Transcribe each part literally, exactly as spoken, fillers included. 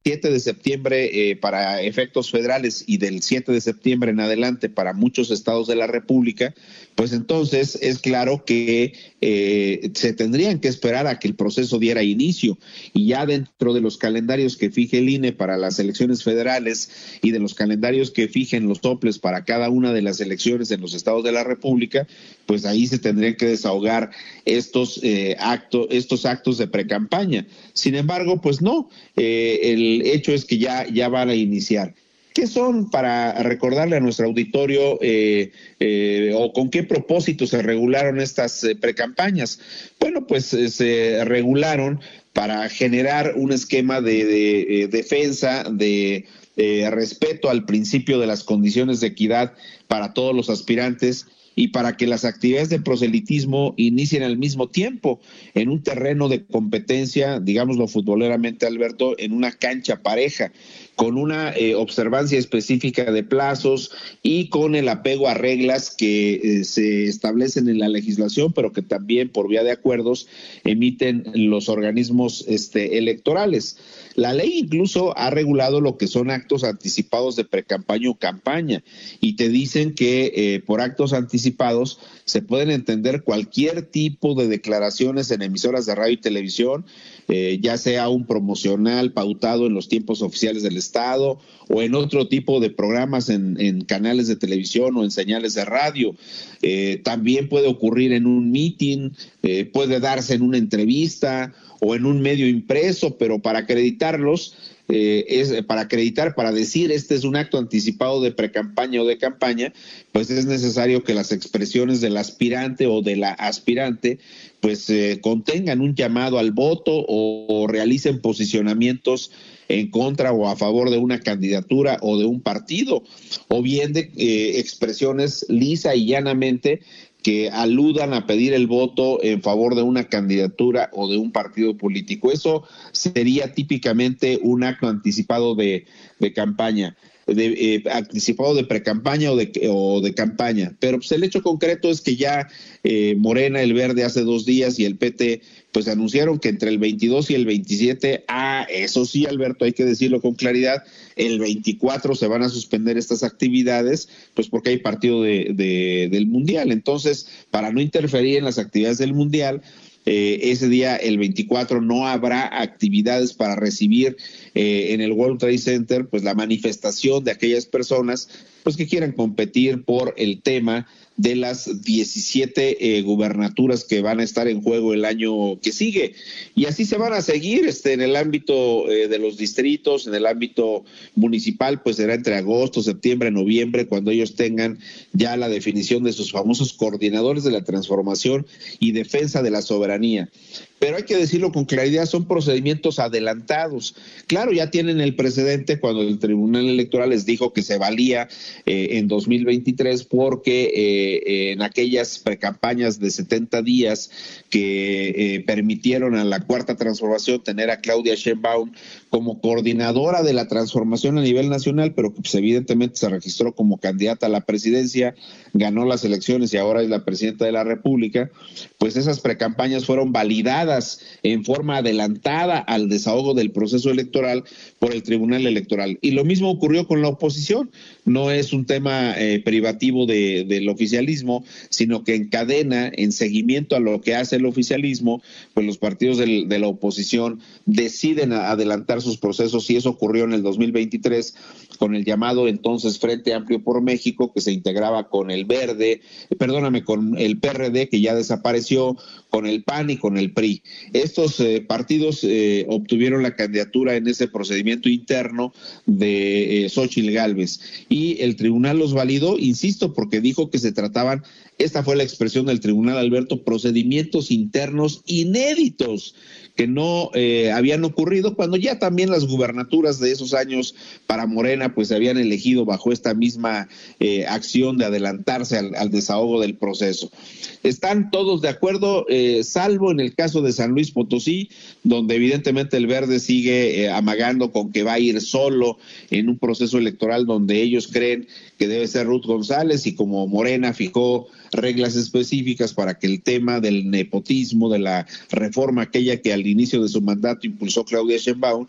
siete de septiembre eh, para efectos federales y del siete de septiembre en adelante para muchos estados de la República, pues entonces es claro que eh, se tendrían que esperar a que el proceso diera inicio, y ya dentro de los calendarios que fije el I N E para las elecciones federales y de los calendarios que fijen los toples para cada una de las elecciones en los estados de la República, pues ahí se tendrían que desahogar estos eh, actos, estos actos de precampaña. Sin embargo, pues no, eh, el hecho es que ya, ya van a iniciar. ¿Qué son, para recordarle a nuestro auditorio, eh, eh, o con qué propósito se regularon estas eh, precampañas? Bueno, pues eh, se regularon para generar un esquema de, de eh, defensa, de eh, respeto al principio de las condiciones de equidad para todos los aspirantes, y para que las actividades de proselitismo inicien al mismo tiempo en un terreno de competencia, digámoslo futboleramente, Alberto, en una cancha pareja, con una eh, observancia específica de plazos y con el apego a reglas que eh, se establecen en la legislación, pero que también por vía de acuerdos emiten los organismos este, electorales. La ley incluso ha regulado lo que son actos anticipados de precampaña o campaña, y te dicen que eh, por actos anticipados se pueden entender cualquier tipo de declaraciones en emisoras de radio y televisión, eh, ya sea un promocional pautado en los tiempos oficiales del Estado o en otro tipo de programas en, en canales de televisión o en señales de radio. Eh, también puede ocurrir en un meeting, eh, puede darse en una entrevista o en un medio impreso, pero para acreditarlos, eh, es para acreditar, para decir este es un acto anticipado de precampaña o de campaña, pues es necesario que las expresiones del aspirante o de la aspirante pues eh, contengan un llamado al voto o, o realicen posicionamientos en contra o a favor de una candidatura o de un partido, o bien de eh, expresiones lisa y llanamente que aludan a pedir el voto en favor de una candidatura o de un partido político. Eso sería típicamente un acto anticipado de, de campaña, de, eh, anticipado de precampaña o de, o de campaña. Pero pues, el hecho concreto es que ya eh, Morena, el Verde hace dos días y el P T pues anunciaron que entre el veintidós y el veintisiete, ah, eso sí, Alberto, hay que decirlo con claridad, el veinticuatro se van a suspender estas actividades, pues porque hay partido de, de, del Mundial. Entonces, para no interferir en las actividades del Mundial, eh, ese día, el veinticuatro, no habrá actividades para recibir eh, en el World Trade Center, pues la manifestación de aquellas personas pues que quieran competir por el tema de las diecisiete eh, gubernaturas que van a estar en juego el año que sigue. Y así se van a seguir este, en el ámbito eh, de los distritos, en el ámbito municipal, pues será entre agosto, septiembre, noviembre, cuando ellos tengan ya la definición de sus famosos coordinadores de la transformación y defensa de la soberanía. Pero hay que decirlo con claridad, son procedimientos adelantados. Claro, ya tienen el precedente cuando el Tribunal Electoral les dijo que se valía eh, en dos mil veintitrés porque eh, en aquellas precampañas de setenta días que eh, permitieron a la Cuarta Transformación tener a Claudia Sheinbaum como coordinadora de la transformación a nivel nacional, pero que pues, evidentemente se registró como candidata a la presidencia, ganó las elecciones y ahora es la presidenta de la República, pues esas precampañas fueron validadas en forma adelantada al desahogo del proceso electoral por el Tribunal Electoral. Y lo mismo ocurrió con la oposición. No es un tema eh, privativo de, del oficialismo, sino que encadena, en seguimiento a lo que hace el oficialismo, pues los partidos del, de la oposición deciden adelantar sus procesos, y eso ocurrió en el dos mil veintitrés con el llamado entonces Frente Amplio por México, que se integraba con el Verde, perdóname, con el P R D, que ya desapareció, con el P A N y con el P R I. Estos eh, partidos eh, obtuvieron la candidatura en ese procedimiento interno de eh, Xóchitl Gálvez, y el tribunal los validó, insisto, porque dijo que se trataban, esta fue la expresión del tribunal, Alberto, procedimientos internos inéditos que no eh, habían ocurrido cuando ya también las gubernaturas de esos años para Morena pues se habían elegido bajo esta misma eh, acción de adelantarse al, al desahogo del proceso. Están todos de acuerdo, eh, salvo en el caso de San Luis Potosí, donde evidentemente el Verde sigue eh, amagando con que va a ir solo en un proceso electoral donde ellos creen que debe ser Ruth González, y como Morena fijó reglas específicas para que el tema del nepotismo, de la reforma aquella que al inicio de su mandato impulsó Claudia Sheinbaum,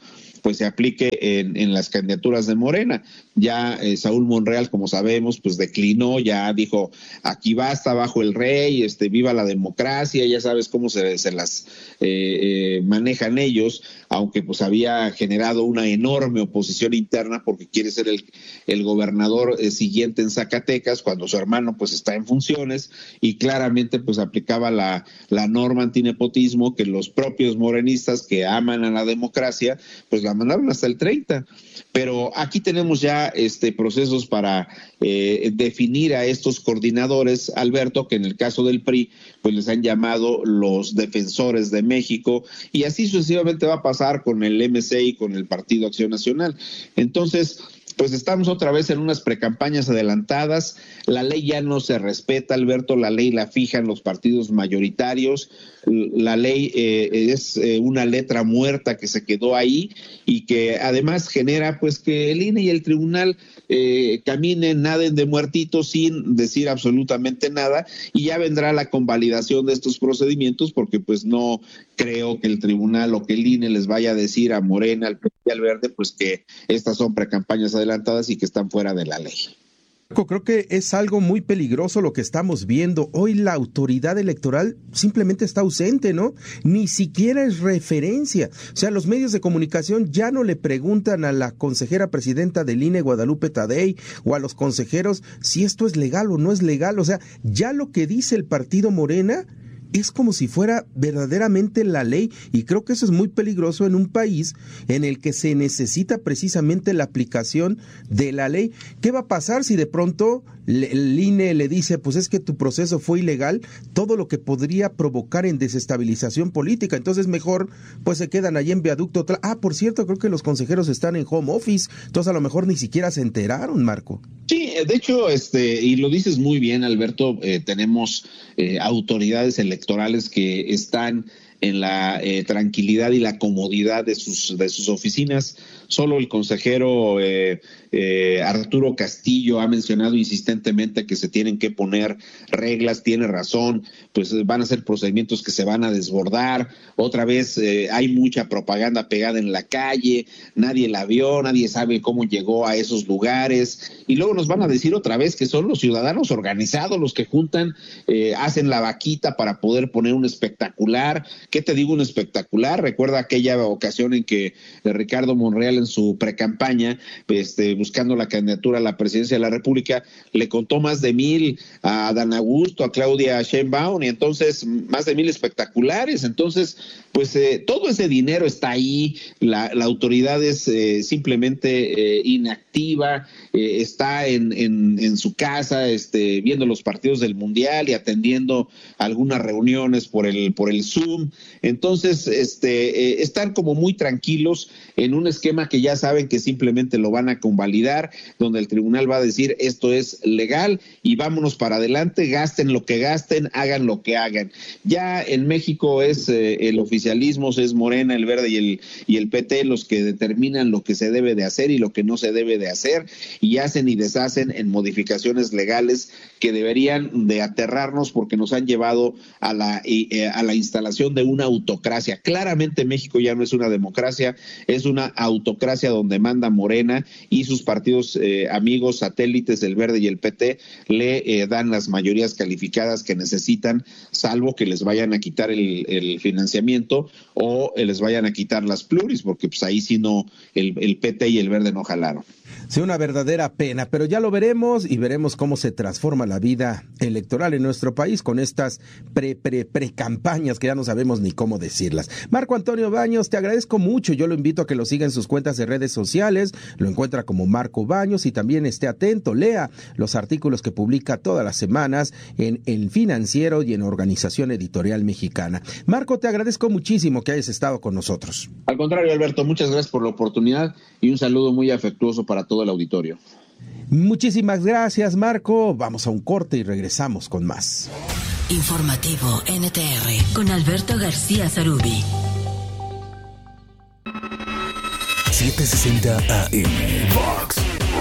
pues se aplique en, en las candidaturas de Morena. Ya eh, Saúl Monreal, como sabemos, pues declinó, ya dijo, aquí basta, bajo el rey, este, viva la democracia, ya sabes cómo se, se las eh, eh, manejan ellos, aunque pues había generado una enorme oposición interna porque quiere ser el, el gobernador eh, siguiente en Zacatecas, cuando su hermano pues está en funciones, y claramente pues aplicaba la, la norma antinepotismo que los propios morenistas que aman a la democracia, pues la mandaron hasta el treinta. Pero aquí tenemos ya este procesos para eh, definir a estos coordinadores, Alberto, que en el caso del P R I, pues les han llamado los defensores de México, y así sucesivamente va a pasar con el M C y con el Partido Acción Nacional. Entonces, pues estamos otra vez en unas precampañas adelantadas, la ley ya no se respeta, Alberto, la ley la fijan los partidos mayoritarios, la ley eh, es eh, una letra muerta que se quedó ahí y que además genera pues que el I N E y el tribunal eh, caminen, naden de muertitos sin decir absolutamente nada, y ya vendrá la convalidación de estos procedimientos, porque pues no creo que el tribunal o que el I N E les vaya a decir a Morena, al P R I y al Verde pues que estas son precampañas adelantadas y que están fuera de la ley. Creo que es algo muy peligroso lo que estamos viendo. Hoy la autoridad electoral simplemente está ausente, ¿no? Ni siquiera es referencia. O sea, los medios de comunicación ya no le preguntan a la consejera presidenta del I N E, Guadalupe Tadei, o a los consejeros si esto es legal o no es legal. O sea, ya lo que dice el partido Morena es como si fuera verdaderamente la ley, y creo que eso es muy peligroso en un país en el que se necesita precisamente la aplicación de la ley. ¿Qué va a pasar si de pronto el I N E le dice, pues es que tu proceso fue ilegal? Todo lo que podría provocar en desestabilización política. Entonces mejor pues se quedan allí en viaducto. Ah, por cierto, creo que los consejeros están en home office, entonces a lo mejor ni siquiera se enteraron, Marco. Sí, de hecho, este, y lo dices muy bien, Alberto, eh, tenemos eh, autoridades electorales que están en la eh, tranquilidad y la comodidad de sus de sus oficinas. Solo el consejero eh, eh, Arturo Castillo ha mencionado insistentemente que se tienen que poner reglas, tiene razón, pues van a ser procedimientos que se van a desbordar. Otra vez eh, hay mucha propaganda pegada en la calle, nadie la vio, nadie sabe cómo llegó a esos lugares, y luego nos van a decir otra vez que son los ciudadanos organizados los que juntan, eh, hacen la vaquita para poder poner un espectacular. ¿Qué te digo un espectacular? Recuerda aquella ocasión en que Ricardo Monreal en su precampaña, este, buscando la candidatura a la presidencia de la República, le contó más de mil a Adán Augusto, a Claudia Sheinbaum, y entonces más de mil espectaculares. Entonces, pues eh, todo ese dinero está ahí, la, la autoridad es eh, simplemente eh, inactiva, eh, está en, en, en su casa este, viendo los partidos del Mundial y atendiendo algunas reuniones por el, por el Zoom. Entonces, este, eh, están como muy tranquilos en un esquema que ya saben que simplemente lo van a convalidar, donde el tribunal va a decir esto es legal y vámonos para adelante, gasten lo que gasten, hagan lo que hagan. Ya en México es eh, el oficialismo, es Morena, el Verde y el, y el P T los que determinan lo que se debe de hacer y lo que no se debe de hacer, y hacen y deshacen en modificaciones legales que deberían de aterrarnos porque nos han llevado a la, eh, a la instalación de una autocracia. Claramente México ya no es una democracia, es una autocracia donde manda Morena y sus partidos eh, amigos satélites, el Verde y el P T, le eh, dan las mayorías calificadas que necesitan, salvo que les vayan a quitar el, el financiamiento o eh, les vayan a quitar las pluris, porque pues ahí sí no, el, el P T y el Verde no jalaron. Sí, una verdadera pena, pero ya lo veremos y veremos cómo se transforma la vida electoral en nuestro país con estas pre, pre, pre campañas que ya no sabemos ni cómo decirlas. Marco Antonio Baños, te agradezco mucho. Yo lo invito a que lo siga en sus cuentas de redes sociales. Lo encuentra como Marco Baños y también esté atento, lea los artículos que publica todas las semanas en El Financiero y en Organización Editorial Mexicana. Marco, te agradezco muchísimo que hayas estado con nosotros. Al contrario, Alberto, muchas gracias por la oportunidad y un saludo muy afectuoso para todo el auditorio. Muchísimas gracias, Marco. Vamos a un corte y regresamos con más. Informativo N T R con Alberto García Zarubi. setecientos sesenta A M Vox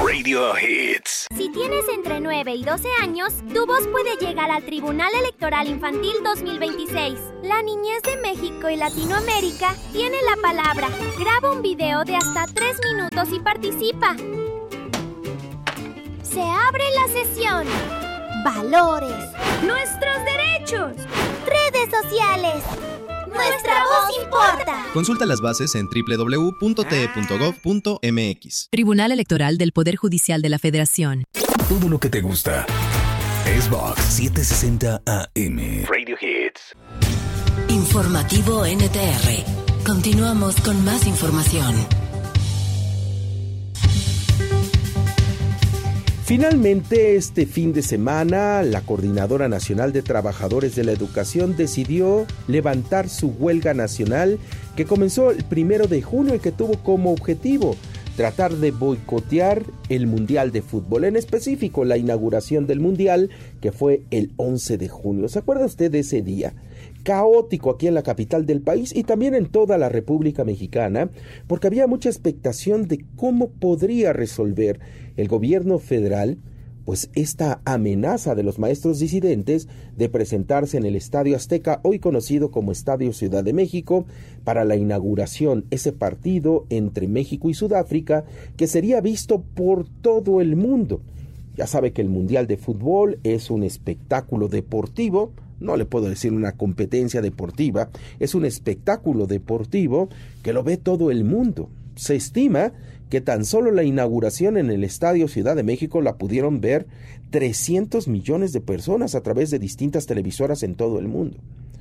Radio Hits. Si tienes entre nueve y doce años, tu voz puede llegar al Tribunal Electoral Infantil dos mil veintiséis. La niñez de México y Latinoamérica tiene la palabra. Graba un video de hasta tres minutos y participa. Se abre la sesión. Valores. Nuestros derechos. Redes sociales. Nuestra voz importa. Consulta las bases en doble u doble u doble u punto t e punto gov punto m x. Tribunal Electoral del Poder Judicial de la Federación. Todo lo que te gusta es Vox setecientos sesenta A M. Radio Hits. Informativo N T R. Continuamos con más información. Finalmente, este fin de semana, la Coordinadora Nacional de Trabajadores de la Educación decidió levantar su huelga nacional que comenzó el primero de junio y que tuvo como objetivo tratar de boicotear el Mundial de Fútbol, en específico la inauguración del Mundial, que fue el once de junio. ¿Se acuerda usted de ese día? Caótico aquí en la capital del país y también en toda la República Mexicana, porque había mucha expectación de cómo podría resolver el gobierno federal pues esta amenaza de los maestros disidentes de presentarse en el Estadio Azteca, hoy conocido como Estadio Ciudad de México, para la inauguración, ese partido entre México y Sudáfrica que sería visto por todo el mundo. Ya sabe que el Mundial de Fútbol es un espectáculo deportivo, no le puedo decir una competencia deportiva, es un espectáculo deportivo que lo ve todo el mundo. Se estima que tan solo la inauguración en el Estadio Ciudad de México la pudieron ver trescientos millones de personas a través de distintas televisoras en todo el mundo.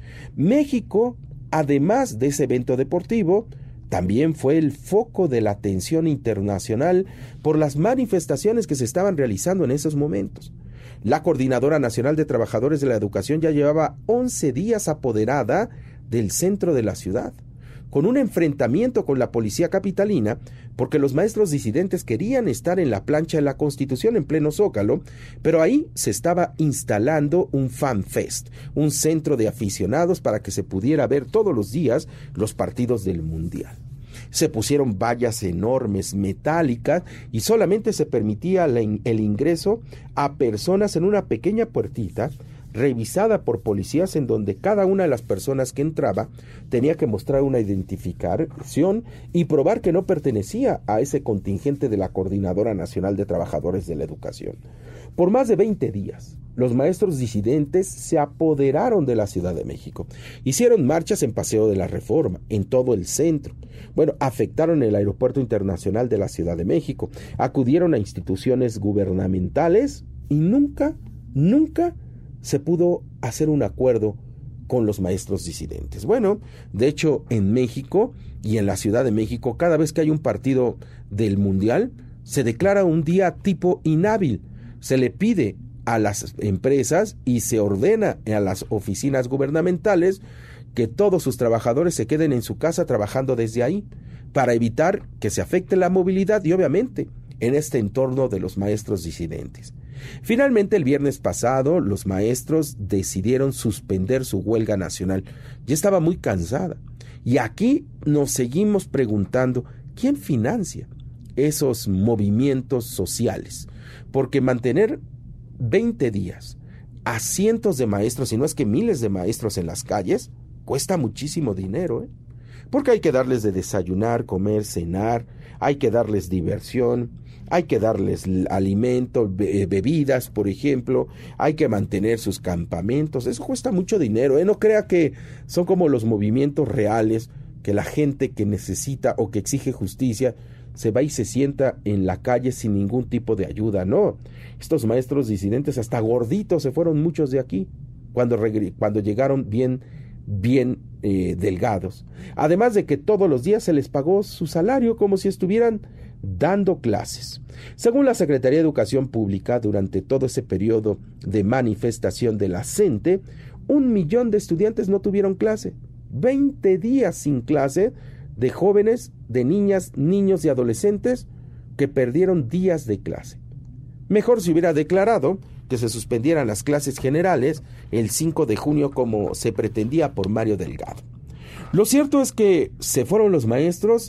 México, además de ese evento deportivo, también fue el foco de la atención internacional por las manifestaciones que se estaban realizando en esos momentos. La Coordinadora Nacional de Trabajadores de la Educación ya llevaba once días apoderada del centro de la ciudad, con un enfrentamiento con la policía capitalina, porque los maestros disidentes querían estar en la plancha de la Constitución en pleno Zócalo, pero ahí se estaba instalando un fan fest, un centro de aficionados para que se pudiera ver todos los días los partidos del Mundial. Se pusieron vallas enormes, metálicas, y solamente se permitía el ingreso a personas en una pequeña puertita, revisada por policías, en donde cada una de las personas que entraba tenía que mostrar una identificación y probar que no pertenecía a ese contingente de la Coordinadora Nacional de Trabajadores de la Educación. Por más de veinte días, los maestros disidentes se apoderaron de la Ciudad de México. Hicieron marchas en Paseo de la Reforma, en todo el centro. Bueno, afectaron el Aeropuerto Internacional de la Ciudad de México, acudieron a instituciones gubernamentales y nunca, nunca se pudo hacer un acuerdo con los maestros disidentes. Bueno, de hecho, en México y en la Ciudad de México, cada vez que hay un partido del Mundial, se declara un día tipo inhábil. Se le pide a las empresas y se ordena a las oficinas gubernamentales que todos sus trabajadores se queden en su casa trabajando desde ahí, para evitar que se afecte la movilidad y obviamente en este entorno de los maestros disidentes. Finalmente, el viernes pasado, los maestros decidieron suspender su huelga nacional. Ya estaba muy cansada. Y aquí nos seguimos preguntando, ¿quién financia esos movimientos sociales? Porque mantener veinte días a cientos de maestros, si no es que miles de maestros en las calles, cuesta muchísimo dinero, ¿eh? Porque hay que darles de desayunar, comer, cenar, hay que darles diversión, hay que darles alimento, be- bebidas, por ejemplo, hay que mantener sus campamentos. Eso cuesta mucho dinero, ¿eh? No crea que son como los movimientos reales, que la gente que necesita o que exige justicia se va y se sienta en la calle sin ningún tipo de ayuda. No, estos maestros disidentes hasta gorditos se fueron muchos de aquí cuando, regre- cuando llegaron bien, bien eh, delgados. Además de que todos los días se les pagó su salario como si estuvieran dando clases. Según la Secretaría de Educación Pública, durante todo ese periodo de manifestación de la CENTE, un millón de estudiantes no tuvieron clase. veinte días sin clase de jóvenes, de niñas, niños y adolescentes que perdieron días de clase. Mejor se hubiera declarado que se suspendieran las clases generales el cinco de junio como se pretendía por Mario Delgado. Lo cierto es que se fueron los maestros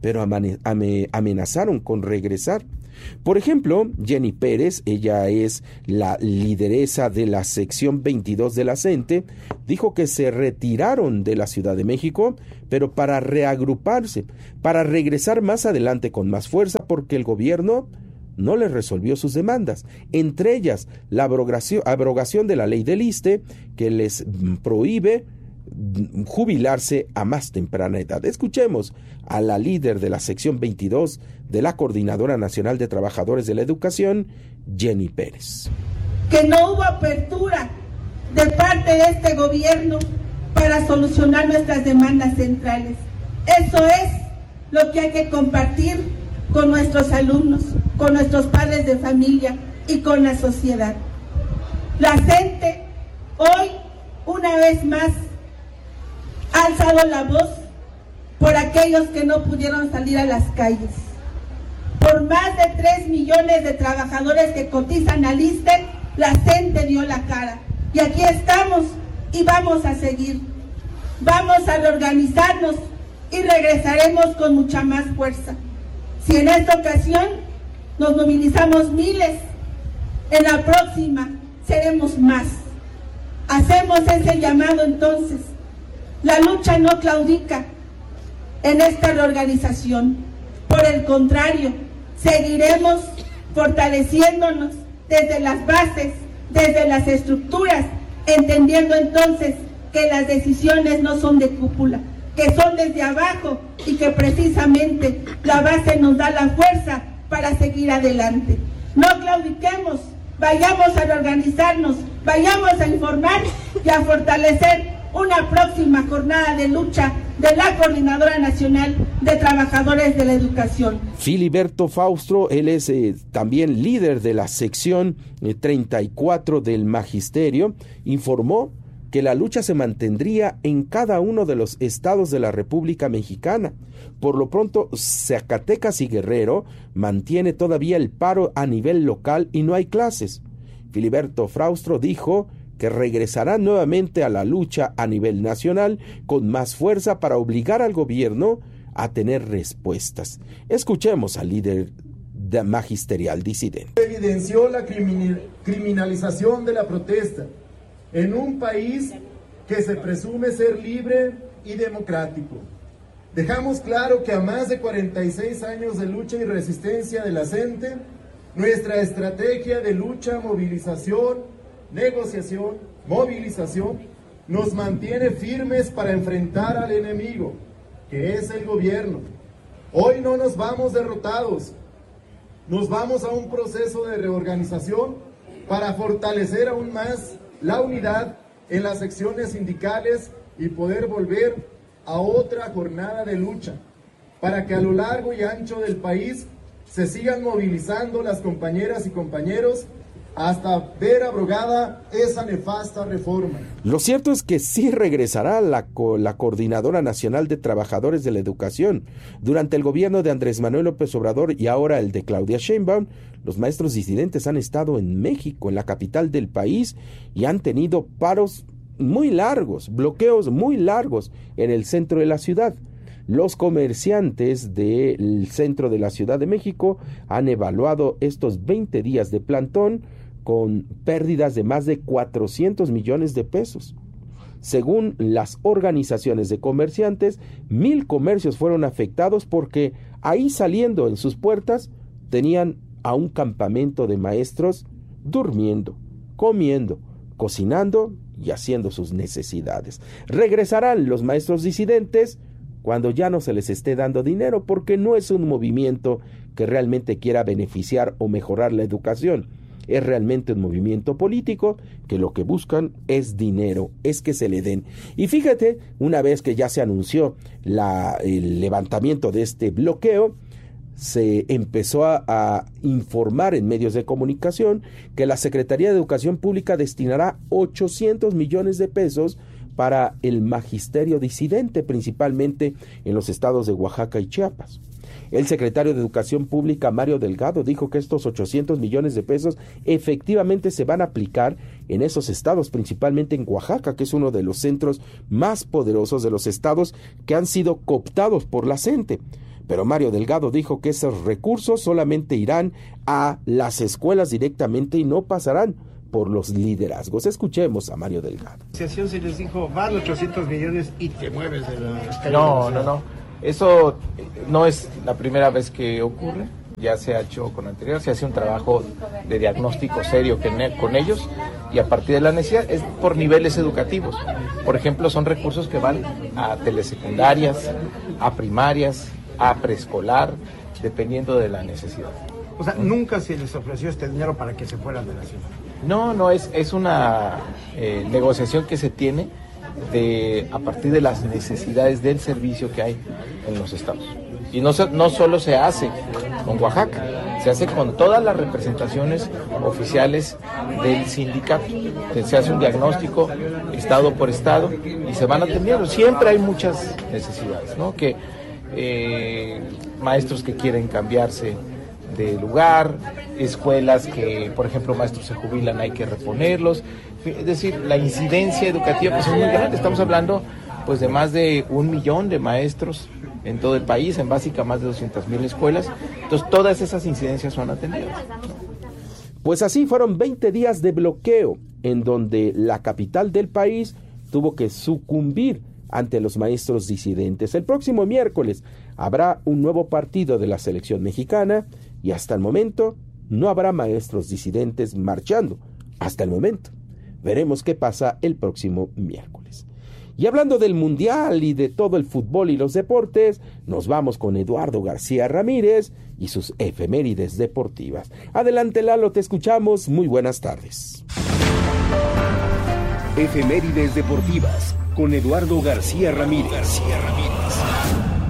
pero amenazaron con regresar. Por ejemplo, Jenny Pérez, ella es la lideresa de la sección veintidós de la CENTE, dijo que se retiraron de la Ciudad de México, pero para reagruparse, para regresar más adelante con más fuerza, porque el gobierno no les resolvió sus demandas, entre ellas la abrogación, abrogación de la ley del ISSSTE, que les prohíbe jubilarse a más temprana edad. Escuchemos a la líder de la sección veintidós de la Coordinadora Nacional de Trabajadores de la Educación, Jenny Pérez. Que no hubo apertura de parte de este gobierno para solucionar nuestras demandas centrales. Eso es lo que hay que compartir con nuestros alumnos, con nuestros padres de familia y con la sociedad. La CENTE hoy, una vez más, ha alzado la voz por aquellos que no pudieron salir a las calles, por más de tres millones de trabajadores que cotizan al ISSSTE. La CENTE dio la cara y aquí estamos y vamos a seguir, vamos a reorganizarnos y regresaremos con mucha más fuerza. Si en esta ocasión nos movilizamos miles, en la próxima seremos más. Hacemos ese llamado entonces. La lucha no claudica en esta reorganización. Por el contrario, seguiremos fortaleciéndonos desde las bases, desde las estructuras, entendiendo entonces que las decisiones no son de cúpula, que son desde abajo y que precisamente la base nos da la fuerza para seguir adelante. No claudiquemos, vayamos a reorganizarnos, vayamos a informar y a fortalecer una próxima jornada de lucha de la Coordinadora Nacional de Trabajadores de la Educación. Filiberto Faustro, él es eh, también líder de la sección eh, treinta y cuatro del Magisterio, informó que la lucha se mantendría en cada uno de los estados de la República Mexicana. Por lo pronto, Zacatecas y Guerrero mantiene todavía el paro a nivel local y no hay clases. Filiberto Faustro dijo que regresará nuevamente a la lucha a nivel nacional con más fuerza para obligar al gobierno a tener respuestas. Escuchemos al líder de magisterial disidente. Evidenció la criminalización de la protesta en un país que se presume ser libre y democrático. Dejamos claro que a más de cuarenta y seis años de lucha y resistencia de la CENTE, nuestra estrategia de lucha, movilización, negociación, movilización, nos mantiene firmes para enfrentar al enemigo, que es el gobierno. Hoy no nos vamos derrotados, nos vamos a un proceso de reorganización para fortalecer aún más la unidad en las secciones sindicales y poder volver a otra jornada de lucha, para que a lo largo y ancho del país se sigan movilizando las compañeras y compañeros hasta ver abrogada esa nefasta reforma. Lo cierto es que sí regresará la, co- la Coordinadora Nacional de Trabajadores de la Educación. Durante el gobierno de Andrés Manuel López Obrador y ahora el de Claudia Sheinbaum, los maestros disidentes han estado en México, en la capital del país, y han tenido paros muy largos, bloqueos muy largos en el centro de la ciudad. Los comerciantes del centro de la Ciudad de México han evaluado estos veinte días de plantón con pérdidas de más de cuatrocientos millones de pesos. Según las organizaciones de comerciantes, mil comercios fueron afectados porque ahí saliendo en sus puertas tenían a un campamento de maestros durmiendo, comiendo, cocinando y haciendo sus necesidades. Regresarán los maestros disidentes cuando ya no se les esté dando dinero, porque no es un movimiento que realmente quiera beneficiar o mejorar la educación. Es realmente un movimiento político que lo que buscan es dinero, es que se le den. Y fíjate, una vez que ya se anunció la, el levantamiento de este bloqueo, se empezó a, a informar en medios de comunicación que la Secretaría de Educación Pública destinará ochocientos millones de pesos para el magisterio disidente, principalmente en los estados de Oaxaca y Chiapas. El secretario de Educación Pública, Mario Delgado, dijo que estos ochocientos millones de pesos efectivamente se van a aplicar en esos estados, principalmente en Oaxaca, que es uno de los centros más poderosos de los estados que han sido cooptados por la CENTE. Pero Mario Delgado dijo que esos recursos solamente irán a las escuelas directamente y no pasarán por los liderazgos. Escuchemos a Mario Delgado. La asociación se les dijo, van ochocientos millones y te mueves de la escala. No, no, no. Eso no es la primera vez que ocurre. Ya se ha hecho con anterior, se hace un trabajo de diagnóstico serio con ellos y a partir de la necesidad es por niveles educativos. Por ejemplo, son recursos que van a telesecundarias, a primarias, a preescolar, dependiendo de la necesidad. O sea, nunca se les ofreció este dinero para que se fueran de la ciudad. No, no, es, es una eh, negociación que se tiene de, a partir de las necesidades del servicio que hay en los estados. Y no, no solo se hace con Oaxaca, se hace con todas las representaciones oficiales del sindicato. Se hace un diagnóstico estado por estado y se van atendiendo. Siempre hay muchas necesidades, ¿no? Que eh, maestros que quieren cambiarse de lugar, escuelas que, por ejemplo, maestros se jubilan, hay que reponerlos. Es decir, la incidencia educativa pues, es muy grande. Estamos hablando pues de más de un millón de maestros en todo el país, en básica más de doscientas mil escuelas. Entonces, todas esas incidencias son atendidas. Pues así fueron veinte días de bloqueo, en donde la capital del país tuvo que sucumbir ante los maestros disidentes. El próximo miércoles habrá un nuevo partido de la selección mexicana y hasta el momento no habrá maestros disidentes marchando. Hasta el momento. Veremos qué pasa el próximo miércoles. Y hablando del Mundial y de todo el fútbol y los deportes, nos vamos con Eduardo García Ramírez y sus efemérides deportivas. Adelante, Lalo, te escuchamos. Muy buenas tardes. Efemérides deportivas con Eduardo García Ramírez. García Ramírez.